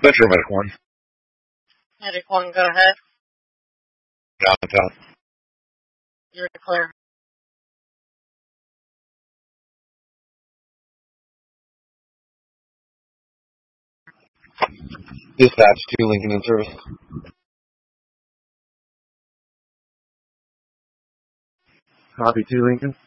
Metro Medic 1. Medic 1, go ahead. Downtown. You're clear. Dispatch 2 Lincoln in service. Copy 2 Lincoln.